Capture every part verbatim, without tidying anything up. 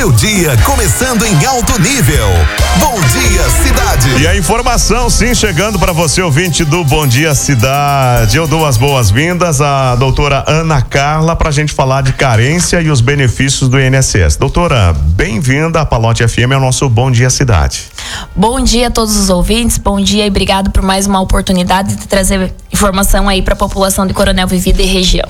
Seu dia começando em alto nível. Bom Dia Cidade. E a informação, sim, chegando para você, ouvinte do Bom Dia Cidade. Eu dou as boas-vindas à doutora Ana Carla para a gente falar de carência e os benefícios do I N S S. Doutora, bem-vinda à Palote F M, ao nosso Bom Dia Cidade. Bom dia a todos os ouvintes, bom dia e obrigado por mais uma oportunidade de trazer informação aí para a população de Coronel Vivida e região.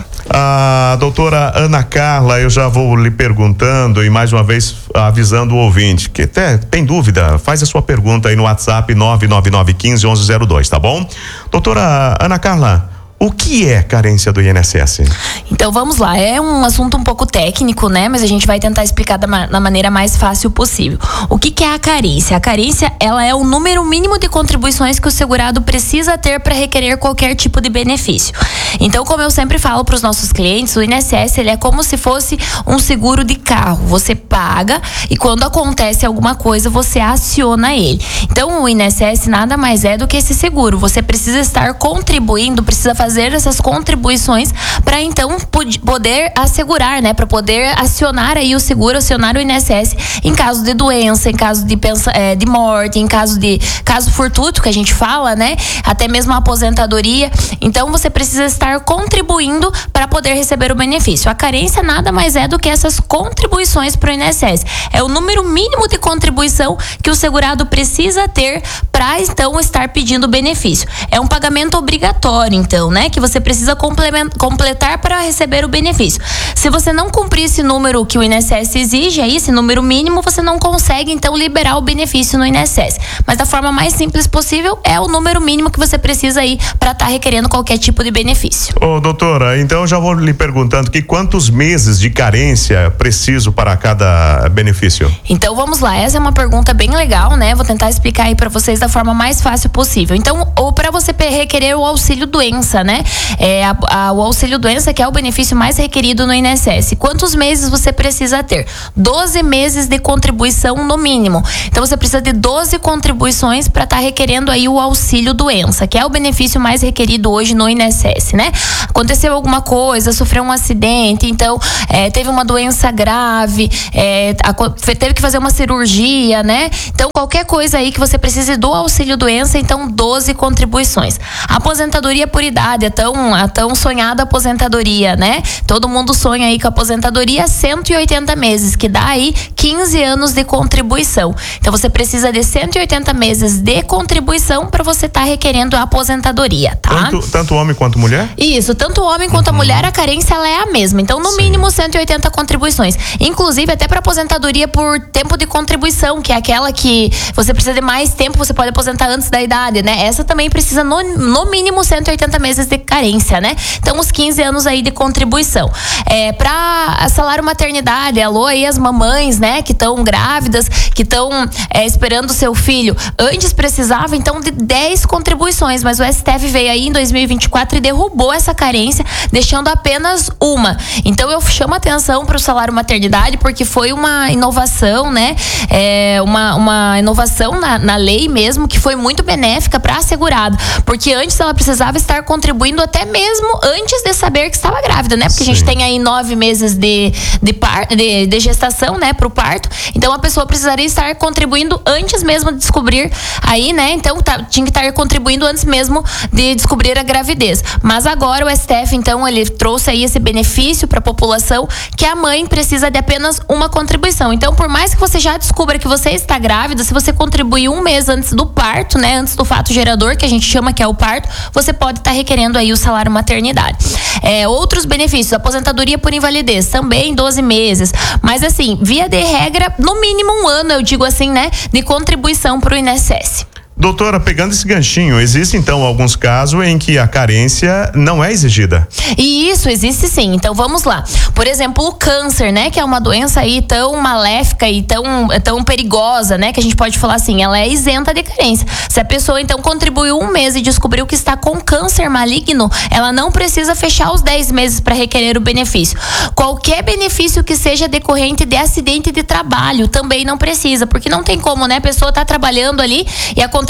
A doutora Ana Carla, eu já vou lhe perguntando e mais uma vez avisando o ouvinte que até tem dúvida, faz a sua pergunta aí no WhatsApp nove nove nove um cinco um um zero dois, tá bom? Doutora Ana Carla, o que é carência do I N S S? Então vamos lá, é um assunto um pouco técnico, né? Mas a gente vai tentar explicar da, ma- da maneira mais fácil possível. O que, que é a carência? A carência, ela é o número mínimo de contribuições que o segurado precisa ter para requerer qualquer tipo de benefício. Então, como eu sempre falo para os nossos clientes, o I N S S ele é como se fosse um seguro de carro. Você paga e quando acontece alguma coisa, você aciona ele. Então, o I N S S nada mais é do que esse seguro. Você precisa estar contribuindo, precisa fazer fazer essas contribuições para então poder assegurar, né, para poder acionar aí o seguro, acionar o I N S S em caso de doença, em caso de, pensa, é, de morte, em caso de caso fortuito que a gente fala, né, até mesmo a aposentadoria. Então você precisa estar contribuindo para poder receber o benefício. A carência nada mais é do que essas contribuições para o I N S S. É o número mínimo de contribuição que o segurado precisa ter para então estar pedindo o benefício. É um pagamento obrigatório, então, né? Que você precisa completar para receber o benefício. Se você não cumprir esse número que o I N S S exige, aí, esse número mínimo, você não consegue, então, liberar o benefício no I N S S. Mas da forma mais simples possível, é o número mínimo que você precisa aí para estar tá requerendo qualquer tipo de benefício. Ô, doutora, então eu já vou lhe perguntando que quantos meses de carência preciso para cada benefício? Então, vamos lá. Essa é uma pergunta bem legal, né? Vou tentar explicar aí para vocês da forma mais fácil possível. Então, ou para você requerer o auxílio doença, né? É, a, a, o auxílio doença, que é o benefício mais requerido no I N S S. Quantos meses você precisa ter? doze meses de contribuição no mínimo. Então você precisa de doze contribuições para estar tá requerendo aí o auxílio doença, que é o benefício mais requerido hoje no I N S S, né? Aconteceu alguma coisa, sofreu um acidente, então é, teve uma doença grave, é, a, teve que fazer uma cirurgia, né? Então qualquer coisa aí que você precise do auxílio doença, então doze contribuições. Aposentadoria por idade, a tão, a tão sonhada aposentadoria, né? Todo mundo sonha aí com a aposentadoria, cento e oitenta meses, que dá aí quinze anos de contribuição. Então você precisa de cento e oitenta meses de contribuição para você estar tá requerendo a aposentadoria, tá? Tanto, tanto homem quanto mulher? Isso, tanto o homem quanto uhum. a mulher, a carência ela é a mesma. Então, no Sim. mínimo, cento e oitenta contribuições. Inclusive, até para aposentadoria por tempo de contribuição, que é aquela que você precisa de mais tempo, você pode aposentar antes da idade, né? Essa também precisa, no, no mínimo, cento e oitenta meses de carência, né? Então, os quinze anos aí de contribuição. É, para salário maternidade, alô aí as mamães, né? Que estão grávidas, que estão é, esperando o seu filho. Antes precisava, então, de dez contribuições, mas o S T F veio aí em dois mil e vinte e quatro e derrubou essa carência, deixando apenas uma. Então, eu chamo atenção para o salário maternidade, porque foi uma inovação, né? É, uma, uma inovação na, na lei mesmo, que foi muito benéfica para a assegurada, porque antes ela precisava estar contribuindo até mesmo antes de saber que estava grávida, né? Porque Sim. a gente tem aí nove meses de, de, par, de, de gestação, né? Pro parto. Então a pessoa precisaria estar contribuindo antes mesmo de descobrir aí, né? Então tá, tinha que estar contribuindo antes mesmo de descobrir a gravidez. Mas agora o S T F, então, ele trouxe aí esse benefício para a população, que a mãe precisa de apenas uma contribuição. Então, por mais que você já descubra que você está grávida, se você contribuir um mês antes do parto, né? Antes do fato gerador, que a gente chama que é o parto, você pode estar requerendo aí o salário maternidade. É, outros benefícios, aposentadoria por invalidez, também doze meses. Mas assim, via de regra, no mínimo um ano, eu digo assim, né? De contribuição para o I N S S. Doutora, pegando esse ganchinho, existe então alguns casos em que a carência não é exigida? E isso existe sim. Então vamos lá. Por exemplo, o câncer, né? Que é uma doença aí tão maléfica e tão, tão perigosa, né? Que a gente pode falar assim, ela é isenta de carência. Se a pessoa então contribuiu um mês e descobriu que está com câncer maligno, ela não precisa fechar os dez meses para requerer o benefício. Qualquer benefício que seja decorrente de acidente de trabalho também não precisa, porque não tem como, né? A pessoa tá trabalhando ali e acontece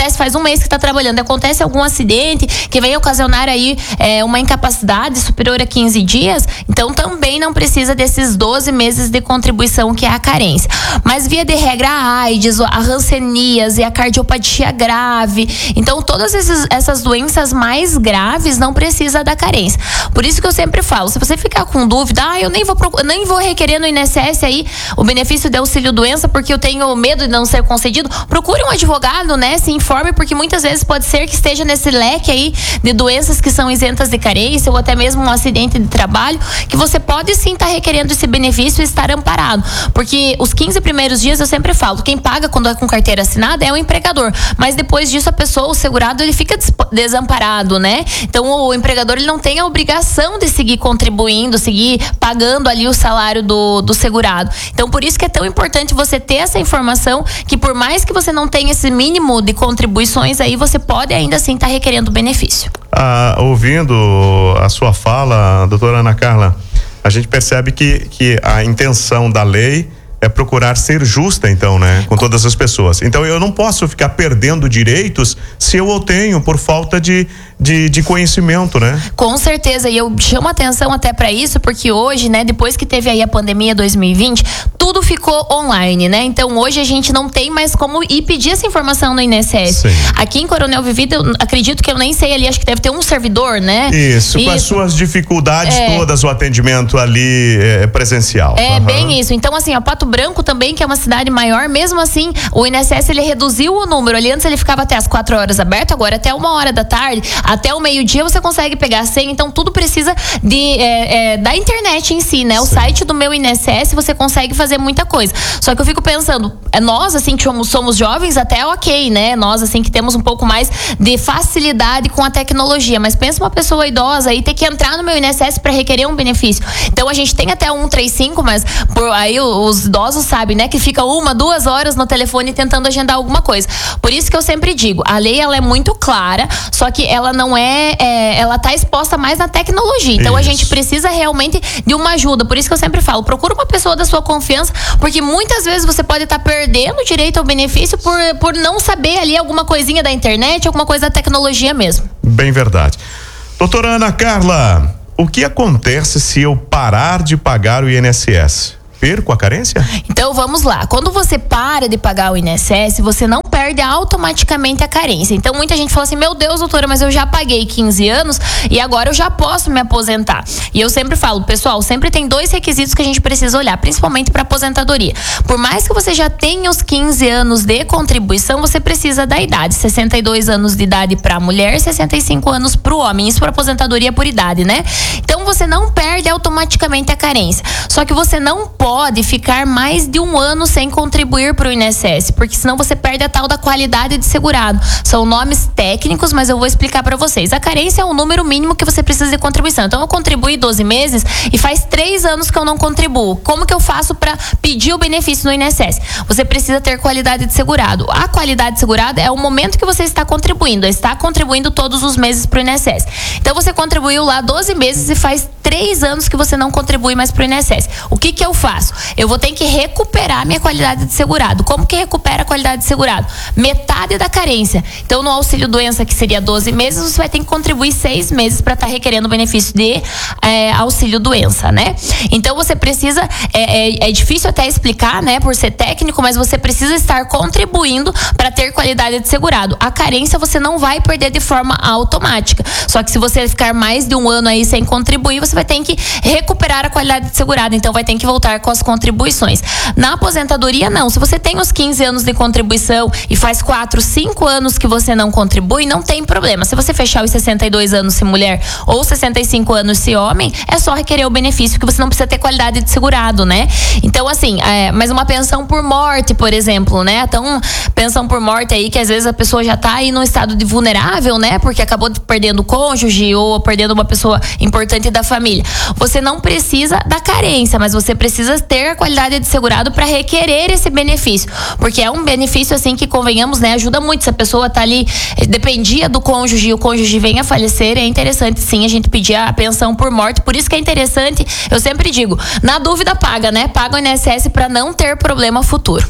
acontece, faz um mês que está trabalhando, acontece algum acidente que vem ocasionar aí é, uma incapacidade superior a quinze dias, então também não precisa desses doze meses de contribuição, que é a carência. Mas via de regra, a AIDS, a hanseníase e a cardiopatia grave, então todas esses, essas doenças mais graves não precisa da carência. Por isso que eu sempre falo, se você ficar com dúvida, ah, eu nem vou, nem vou requerer no I N S S aí o benefício de auxílio doença porque eu tenho medo de não ser concedido, procure um advogado, né, se informe, porque muitas vezes pode ser que esteja nesse leque aí de doenças que são isentas de carência ou até mesmo um acidente de trabalho, que você pode sim estar requerendo esse benefício e estar amparado, porque os quinze primeiros dias eu sempre falo, quem paga quando é com carteira assinada é o empregador, mas depois disso a pessoa, o segurado, ele fica desamparado, né? Então o empregador, ele não tem a obrigação de seguir contribuindo, seguir pagando ali o salário do, do segurado. Então por isso que é tão importante você ter essa informação, que por mais que você não tenha esse mínimo de contribuições aí, você pode ainda assim estar requerendo o benefício. Ah, ouvindo a sua fala, doutora Ana Carla, a gente percebe que, que a intenção da lei é procurar ser justa, então, né? Com todas as pessoas. Então, eu não posso ficar perdendo direitos se eu o tenho por falta de, de, de conhecimento, né? Com certeza, e eu chamo atenção até para isso, porque hoje, né, depois que teve aí a pandemia dois mil e vinte, tudo ficou online, né? Então, hoje a gente não tem mais como ir pedir essa informação no I N S S. Sim. Aqui em Coronel Vivida, eu acredito que eu nem sei ali, acho que deve ter um servidor, né? Isso, isso. Com as suas dificuldades é. todas, o atendimento ali é presencial. É, uhum. bem isso. Então, assim, a Pato Branco também, que é uma cidade maior, mesmo assim, o I N S S, ele reduziu o número. Ali antes ele ficava até as quatro horas aberto, agora até uma hora da tarde, até o meio-dia você consegue pegar a senha. Então tudo precisa de, é, é, da internet em si, né? Sim. O site do meu I N S S, você consegue fazer muita coisa. Só que eu fico pensando, nós assim que somos, somos jovens, até ok, né? Nós assim que temos um pouco mais de facilidade com a tecnologia, mas pensa uma pessoa idosa aí ter que entrar no meu I N S S para requerer um benefício. Então a gente tem até um três cinco, mas por aí os idosos sabem, né, que fica uma, duas horas no telefone tentando agendar alguma coisa. Por isso que eu sempre digo, a lei, ela é muito clara, só que ela não é, é ela tá exposta mais na tecnologia. Então isso. A gente precisa realmente de uma ajuda. Por isso que eu sempre falo, procura uma pessoa da sua confiança, porque muitas vezes você pode estar tá perdendo direito ao benefício por, por não saber ali alguma coisinha da internet, alguma coisa da tecnologia mesmo. Bem verdade. Doutora Ana Carla, o que acontece se eu parar de pagar o I N S S? Perco a carência? Então vamos lá, quando você para de pagar o I N S S, você não perde automaticamente a carência. Então muita gente fala assim, meu Deus, doutora, mas eu já paguei quinze anos e agora eu já posso me aposentar. E eu sempre falo, pessoal, sempre tem dois requisitos que a gente precisa olhar, principalmente para aposentadoria. Por mais que você já tenha os quinze anos de contribuição, você precisa da idade, sessenta e dois anos de idade para a mulher, sessenta e cinco anos para o homem, isso para aposentadoria por idade, né? Então você não perde automaticamente a carência, só que você não pode pode ficar mais de um ano sem contribuir para o I N S S, porque senão você perde a tal da qualidade de segurado. São nomes técnicos, mas eu vou explicar para vocês. A carência é o número mínimo que você precisa de contribuição. Então eu contribuí doze meses e faz três anos que eu não contribuo. Como que eu faço para pedir o benefício no I N S S? Você precisa ter qualidade de segurado. A qualidade de segurado é o momento que você está contribuindo, está contribuindo todos os meses para o I N S S. Então você contribuiu lá doze meses e faz três anos que você não contribui mais para o I N S S. O que que eu faço? Eu vou ter que recuperar minha qualidade de segurado. Como que recupera a qualidade de segurado? Metade da carência. Então, no auxílio doença, que seria doze meses, você vai ter que contribuir seis meses para estar tá requerendo o benefício de é, auxílio doença, né? Então, você precisa, é, é, é difícil até explicar, né, por ser técnico, mas você precisa estar contribuindo para ter qualidade de segurado. A carência você não vai perder de forma automática. Só que se você ficar mais de um ano aí sem contribuir, você vai ter que recuperar a qualidade de segurado. Então, vai ter que voltar com as contribuições. Na aposentadoria, não. Se você tem os quinze anos de contribuição e faz quatro, cinco anos que você não contribui, não tem problema. Se você fechar os sessenta e dois anos se mulher ou sessenta e cinco anos se homem, é só requerer o benefício, que você não precisa ter qualidade de segurado, né? Então, assim, é, mas uma pensão por morte, por exemplo, né? Então, pensão por morte aí, que às vezes a pessoa já tá aí num estado de vulnerável, né? Porque acabou perdendo o cônjuge ou perdendo uma pessoa importante da família. Você não precisa da carência, mas você precisa ter a qualidade de segurado para requerer esse benefício, porque é um benefício assim que, convenhamos, né, ajuda muito. Se a pessoa tá ali, dependia do cônjuge e o cônjuge vem a falecer, é interessante sim a gente pedir a pensão por morte. Por isso que é interessante, eu sempre digo, na dúvida paga, né? Paga o I N S S para não ter problema futuro.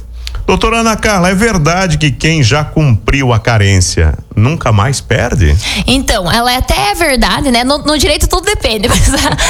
Doutora Ana Carla, é verdade que quem já cumpriu a carência nunca mais perde? Então, ela até é verdade, né? No, no direito tudo depende, mas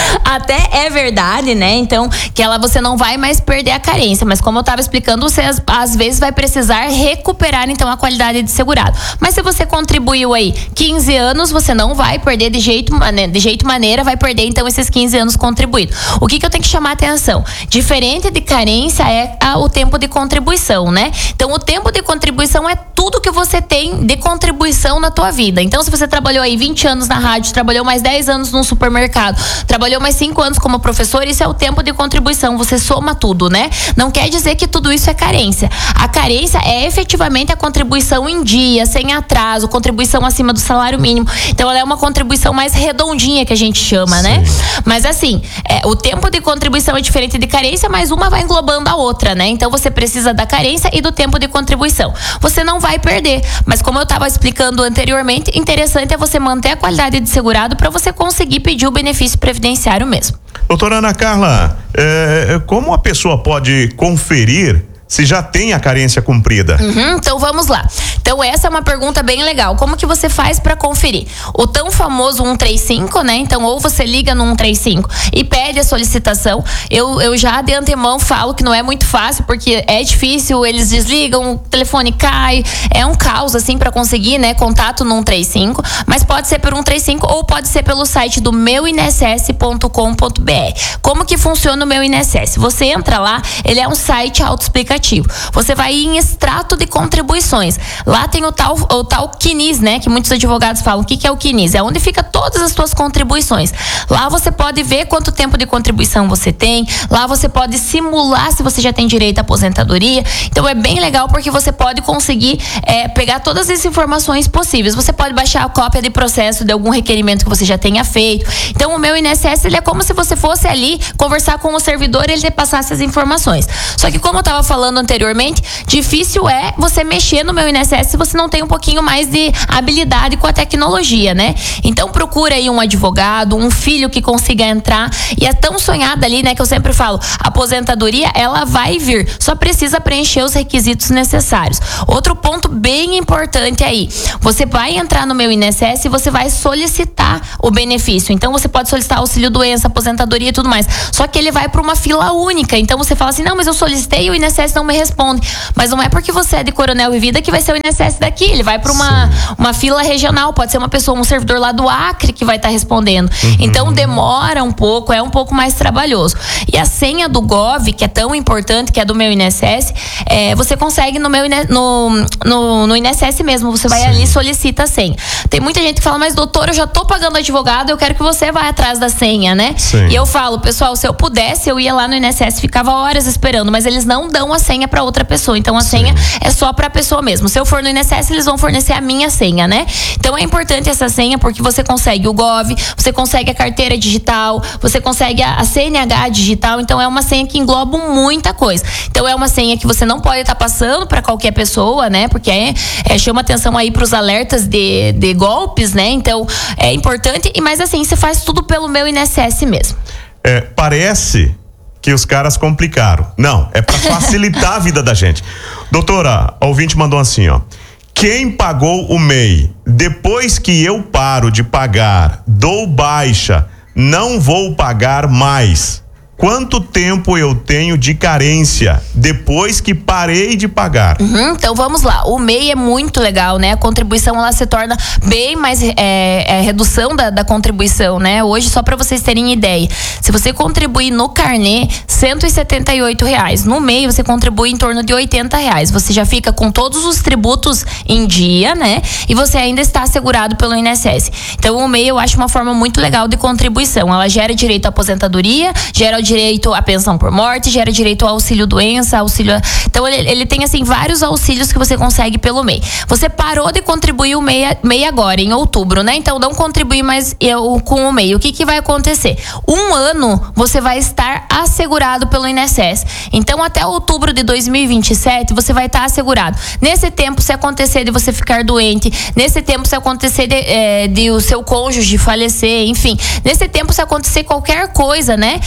até é verdade, né? Então, que ela você não vai mais perder a carência, mas como eu estava explicando, você às, às vezes vai precisar recuperar então a qualidade de segurado. Mas se você contribuiu aí quinze anos, você não vai perder de jeito, de jeito maneira, vai perder então esses quinze anos contribuídos. O que que eu tenho que chamar a atenção? Diferente de carência é a, o tempo de contribuição, né? Então, o tempo de contribuição é tudo que você tem de contribuição na tua vida. Então, se você trabalhou aí vinte anos na rádio, trabalhou mais dez anos num supermercado, trabalhou mais cinco anos como professor, isso é o tempo de contribuição. Você soma tudo, né? Não quer dizer que tudo isso é carência. A carência é efetivamente a contribuição em dia, sem atraso, contribuição acima do salário mínimo. Então, ela é uma contribuição mais redondinha que a gente chama, Sim. né? Mas assim, é, o tempo de contribuição é diferente de carência, mas uma vai englobando a outra, né? Então, você precisa da carência e do tempo de contribuição. Você não vai perder, mas como eu estava explicando anteriormente, interessante é você manter a qualidade de segurado para você conseguir pedir o benefício previdenciário mesmo. Doutora Ana Carla, é, como a pessoa pode conferir se já tem a carência cumprida? Uhum, então vamos lá. Então essa é uma pergunta bem legal. Como que você faz para conferir? O tão famoso cento e trinta e cinco, né? Então ou você liga no cento e trinta e cinco e pede a solicitação. Eu, eu já de antemão falo que não é muito fácil, porque é difícil, eles desligam, o telefone cai, é um caos assim para conseguir, né, contato no cento e trinta e cinco, mas pode ser por cento e trinta e cinco ou pode ser pelo site do meu I N S S ponto com ponto B R. Como que funciona o meu I N S S? Você entra lá, ele é um site autoexplicativo. Você vai em extrato de contribuições. Lá tem o tal, o tal Q N I S, né? Que muitos advogados falam. O que, que é o Q N I S? É onde fica todas as suas contribuições. Lá você pode ver quanto tempo de contribuição você tem. Lá você pode simular se você já tem direito à aposentadoria. Então é bem legal porque você pode conseguir é, pegar todas as informações possíveis. Você pode baixar a cópia de processo de algum requerimento que você já tenha feito. Então o meu I N S S, ele é como se você fosse ali conversar com o servidor e ele te passasse as informações. Só que como eu estava falando anteriormente, difícil é você mexer no meu I N S S se você não tem um pouquinho mais de habilidade com a tecnologia, né? Então procura aí um advogado, um filho que consiga entrar, e é tão sonhada ali, né, que eu sempre falo, a aposentadoria, ela vai vir, só precisa preencher os requisitos necessários. Outro ponto bem importante aí, você vai entrar no meu I N S S e você vai solicitar o benefício. Então você pode solicitar auxílio doença, aposentadoria e tudo mais, só que ele vai para uma fila única. Então você fala assim, não, mas eu solicitei e o I N S S não me responde. Mas não é porque você é de Coronel Vivida que vai ser o I N S S daqui. Ele vai para uma, uma fila regional. Pode ser uma pessoa, um servidor lá do Acre que vai estar tá respondendo. Uhum. Então demora um pouco, é um pouco mais trabalhoso. E a senha do Gov, que é tão importante, que é do meu I N S S, é, você consegue no meu no, no, no I N S S mesmo. Você vai Sim. ali e solicita a senha. Tem muita gente que fala, mas doutor, eu já tô pagando advogado, eu quero que você vá atrás da senha, né? Sim. E eu falo, pessoal, se eu pudesse, eu ia lá no I N S S, ficava horas esperando, mas eles não dão a senha para outra pessoa. Então a Sim. senha é só para a pessoa mesmo. Se eu for no I N S S, eles vão fornecer a minha senha, né? Então é importante essa senha porque você consegue o Gov, você consegue a carteira digital, você consegue a, a C N H digital. Então é uma senha que engloba muita coisa. Então é uma senha que você não pode estar tá passando para qualquer pessoa, né? Porque é, é, chama atenção aí para os alertas de, de golpes, né? Então é importante. E mas assim, você faz tudo pelo meu I N S S mesmo. É, parece que os caras complicaram. Não, é para facilitar a vida da gente. Doutora, a ouvinte mandou assim, ó. Quem pagou o M E I, depois que eu paro de pagar, dou baixa, não vou pagar mais. Quanto tempo eu tenho de carência depois que parei de pagar? Uhum, então vamos lá. O M E I é muito legal, né? A contribuição ela se torna bem mais é, é, redução da, da contribuição, né? Hoje, só para vocês terem ideia, se você contribuir no carnê, cento e setenta e oito reais. No M E I você contribui em torno de oitenta reais. Você já fica com todos os tributos em dia, né? E você ainda está assegurado pelo I N S S. Então o M E I eu acho uma forma muito legal de contribuição. Ela gera direito à aposentadoria, gera o direito à pensão por morte, gera direito ao auxílio doença, auxílio... Então ele, ele tem assim vários auxílios que você consegue pelo M E I. Você parou de contribuir o M E I, M E I agora, em outubro, né? Então não contribui mais eu, com o M E I. O que que vai acontecer? Um ano você vai estar assegurado pelo I N S S. Então até outubro de dois mil e vinte e sete você vai estar assegurado. Nesse tempo, se acontecer de você ficar doente, nesse tempo se acontecer de, é, de o seu cônjuge falecer, enfim, nesse tempo se acontecer qualquer coisa, né? Você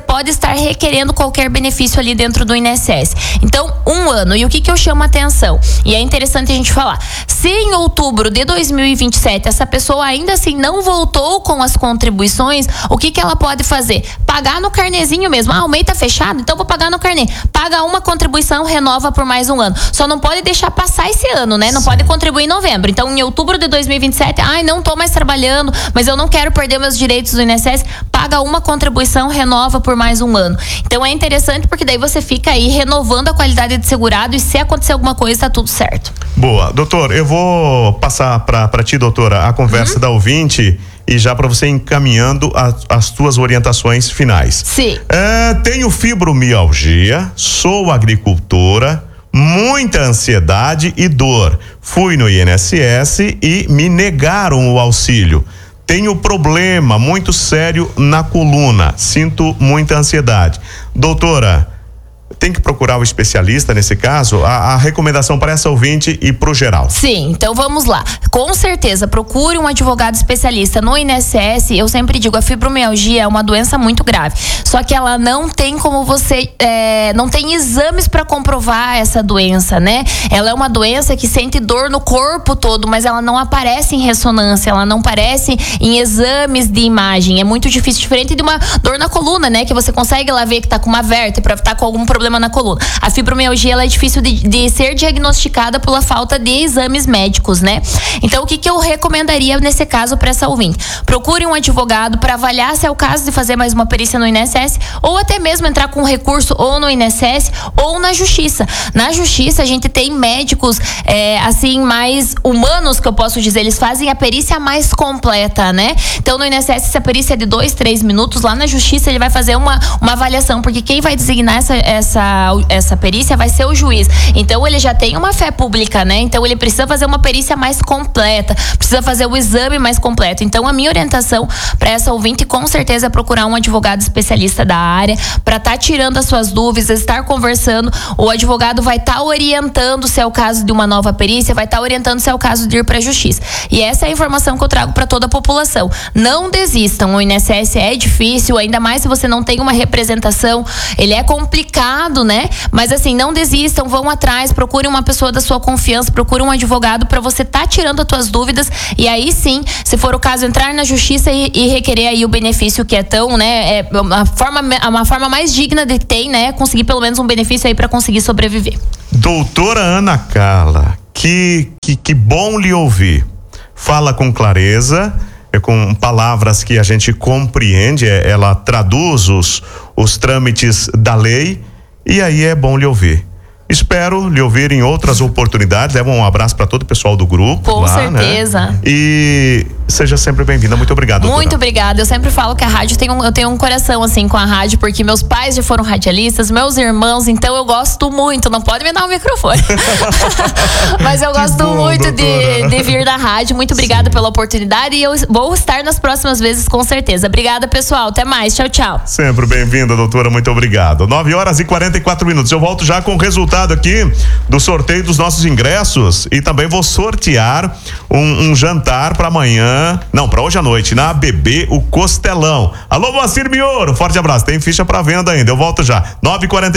pode estar requerendo qualquer benefício ali dentro do I N S S. Então, um ano. E o que que eu chamo a atenção? E é interessante a gente falar. Se em outubro de dois mil e vinte e sete essa pessoa ainda assim não voltou com as contribuições, o que que ela pode fazer? Pagar no carnezinho mesmo. Ah, o mês tá fechado, então vou pagar no carnê. Paga uma contribuição, renova por mais um ano. Só não pode deixar passar esse ano, né? Não Sim. pode contribuir em novembro. Então, em outubro de dois mil e vinte e sete, ai, não tô mais trabalhando, mas eu não quero perder meus direitos do I N S S, paga uma contribuição, renova por mais um ano. Então, é interessante porque daí você fica aí renovando a qualidade de segurado e se acontecer alguma coisa, tá tudo certo. Boa. Doutor, eu vou passar pra, pra ti, doutora, a conversa uhum. da ouvinte e já para você encaminhando a, as tuas orientações finais. Sim. É, tenho fibromialgia, sou agricultora, muita ansiedade e dor. Fui no I N S S e me negaram o auxílio. Tenho problema muito sério na coluna, sinto muita ansiedade. Doutora, tem que procurar o especialista nesse caso? A, a recomendação para essa ouvinte e pro geral. Sim, então vamos lá. Com certeza, procure um advogado especialista. No I N S S, eu sempre digo, a fibromialgia é uma doença muito grave. Só que ela não tem como você, é, não tem exames para comprovar essa doença, né? Ela é uma doença que sente dor no corpo todo, mas ela não aparece em ressonância, ela não aparece em exames de imagem. É muito difícil, diferente de uma dor na coluna, né? Que você consegue lá ver que tá com uma vértebra, tá com algum problema na coluna. A fibromialgia, ela é difícil de, de ser diagnosticada pela falta de exames médicos, né? Então, o que que eu recomendaria nesse caso para essa ouvinte? Procure um advogado para avaliar se é o caso de fazer mais uma perícia no I N S S ou até mesmo entrar com recurso ou no I N S S ou na justiça. Na justiça, a gente tem médicos, é, assim, mais humanos, que eu posso dizer, eles fazem a perícia mais completa, né? Então, no I N S S, essa perícia é de dois, três minutos, lá na justiça ele vai fazer uma, uma avaliação, porque quem vai designar essa, essa Essa, essa perícia vai ser o juiz. Então ele já tem uma fé pública, né? Então ele precisa fazer uma perícia mais completa, precisa fazer o exame mais completo. Então a minha orientação para essa ouvinte com certeza é procurar um advogado especialista da área para estar tá tirando as suas dúvidas, estar conversando. O advogado vai estar tá orientando se é o caso de uma nova perícia, vai estar tá orientando se é o caso de ir para a justiça. E essa é a informação que eu trago para toda a população. Não desistam, o I N S S é difícil, ainda mais se você não tem uma representação, ele é complicado, né? Mas assim, não desistam, vão atrás, procure uma pessoa da sua confiança, procure um advogado para você tá tirando as tuas dúvidas e aí sim, se for o caso, entrar na justiça e, e requerer aí o benefício que é tão, né? É uma forma, uma forma mais digna de que tem, né? Conseguir pelo menos um benefício aí para conseguir sobreviver. Doutora Ana Carla, que, que, que bom lhe ouvir. Fala com clareza, é com palavras que a gente compreende, é, ela traduz os, os trâmites da lei. E aí é bom lhe ouvir. Espero lhe ouvir em outras oportunidades. Leva um abraço para todo o pessoal do grupo. Com lá, certeza. Né? E seja sempre bem-vinda. Muito obrigado, doutora. Muito obrigada. Eu sempre falo que a rádio tem um, eu tenho um coração assim com a rádio, porque meus pais já foram radialistas, meus irmãos, então eu gosto muito. Não pode me dar o microfone. Mas eu gosto bom, muito de, de vir da rádio. Muito obrigada Sim. pela oportunidade e eu vou estar nas próximas vezes com certeza. Obrigada, pessoal. Até mais. Tchau, tchau. Sempre bem-vinda, doutora. Muito obrigado. nove horas e quarenta e quatro minutos. Eu volto já com o resultado aqui do sorteio dos nossos ingressos e também vou sortear um, um jantar para amanhã, não, para hoje à noite, na B B o Costelão. Alô, Moacir Mioro, forte abraço. Tem ficha para venda ainda. Eu volto já. nove e quarenta